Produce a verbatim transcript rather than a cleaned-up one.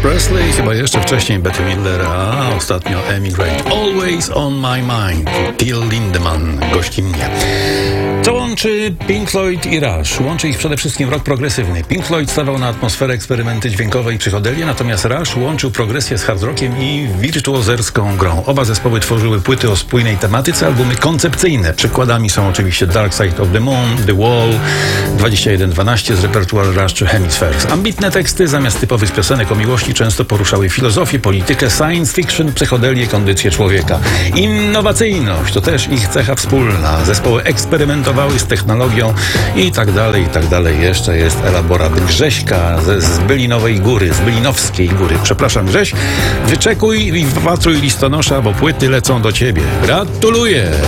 Presley, chyba jeszcze wcześniej Betty Midler, a ostatnio Emigrate. Always on my mind. Till Lindemann gościnnie. Co łączy Pink Floyd i Rush? Łączy ich przede wszystkim rock progresywny. Pink Floyd stawał na atmosferę, eksperymenty dźwiękowe i psychodelię, natomiast Rush łączył progresję z hard rockiem i wirtuozerską grą. Oba zespoły tworzyły płyty o spójnej tematyce, albumy koncepcyjne. Przykładami są oczywiście Dark Side of the Moon, The Wall, dwadzieścia jeden dwanaście z repertuaru Rush czy Hemispheres. Ambitne teksty zamiast typowych piosenek o miłości często poruszały filozofię, politykę, science fiction, psychodelię, kondycję człowieka. Innowacyjność to też ich cecha wspólna. Zespoły eksperymentowały z technologią i tak dalej, i tak dalej. Jeszcze jest elaborat Grześka ze Zbylinowej Góry, z Bylinowskiej Góry. Przepraszam, Grześ, wyczekuj i wpatruj listonosza, bo płyty lecą do ciebie. Gratuluję!